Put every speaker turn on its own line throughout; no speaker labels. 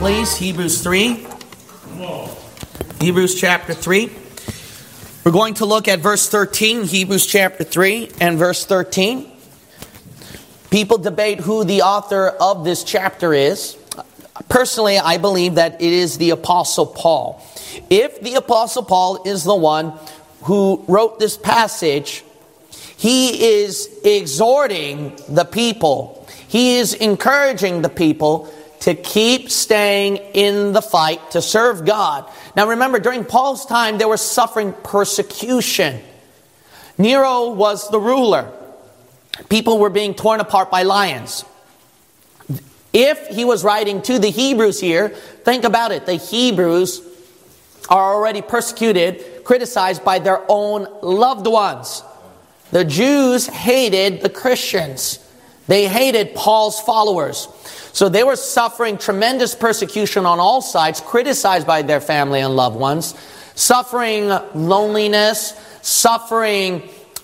please. Hebrews 3. Hebrews chapter 3. We're going to look at verse 13, Hebrews chapter 3 and verse 13. People debate who the author of this chapter is. Personally, I believe that it is the Apostle Paul. If the Apostle Paul is the one who wrote this passage, he is exhorting the people. He is encouraging the people to keep staying in the fight to serve God. Now remember, during Paul's time, they were suffering persecution. Nero was the ruler. People were being torn apart by lions. If he was writing to the Hebrews here, think about it. The Hebrews are already persecuted, criticized by their own loved ones. The Jews hated the Christians. They hated Paul's followers. So they were suffering tremendous persecution on all sides, criticized by their family and loved ones, suffering loneliness, suffering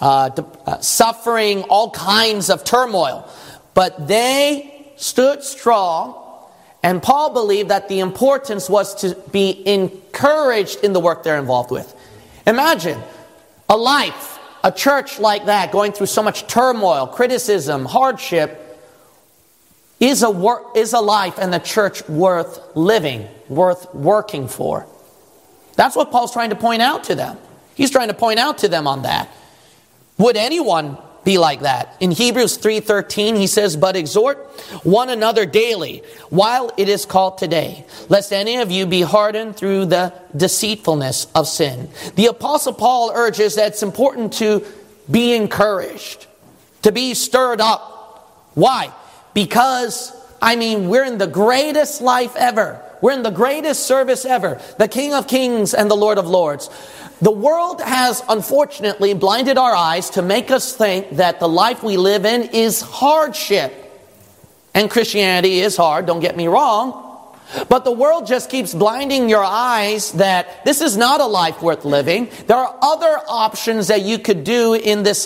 all kinds of turmoil. But they stood strong, and Paul believed that the importance was to be encouraged in the work they're involved with. Imagine a life, a church like that, going through so much turmoil, criticism, hardship. Is a life and the church worth living, worth working for? That's what Paul's trying to point out to them. He's trying to point out to them on that. Would anyone be like that? In Hebrews 3:13, he says, "But exhort one another daily, while it is called today, lest any of you be hardened through the deceitfulness of sin." The Apostle Paul urges that it's important to be encouraged, to be stirred up. Why? Because, we're in the greatest life ever. We're in the greatest service ever. The King of Kings and the Lord of Lords. The world has unfortunately blinded our eyes to make us think that the life we live in is hardship. And Christianity is hard, don't get me wrong. But the world just keeps blinding your eyes that this is not a life worth living. There are other options that you could do in this